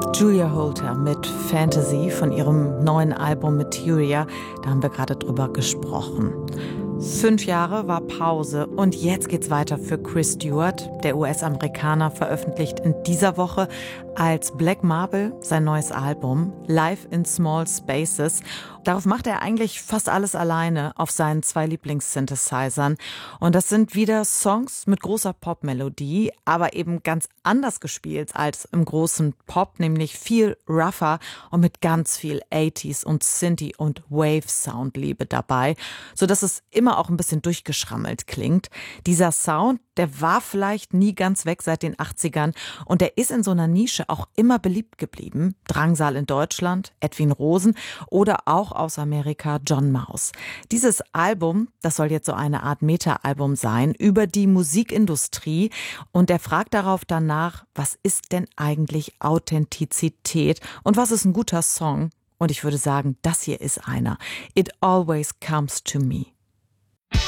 Julia Holter mit Fantasy von ihrem neuen Album Materia, da haben wir gerade drüber gesprochen. 5 Jahre war Pause und jetzt geht's weiter für Chris Stewart. Der US-Amerikaner veröffentlicht in dieser Woche als Black Marble sein neues Album Live in Small Spaces. Darauf macht er eigentlich fast alles alleine auf seinen 2 Lieblings-Synthesizern. Und das sind wieder Songs mit großer Pop-Melodie, aber eben ganz anders gespielt als im großen Pop, nämlich viel rougher und mit ganz viel 80s und Synthi- und Wave-Sound-Liebe dabei, sodass es immer auch ein bisschen durchgeschrammelt klingt. Dieser Sound, der war vielleicht nie ganz weg seit den 80ern und der ist in so einer Nische auch immer beliebt geblieben. Drangsal in Deutschland, Edwin Rosen oder auch aus Amerika John Maus. Dieses Album, das soll jetzt so eine Art Meta-Album sein über die Musikindustrie und er fragt darauf danach, was ist denn eigentlich Authentizität und was ist ein guter Song? Und ich würde sagen, das hier ist einer. It Always Comes to Me.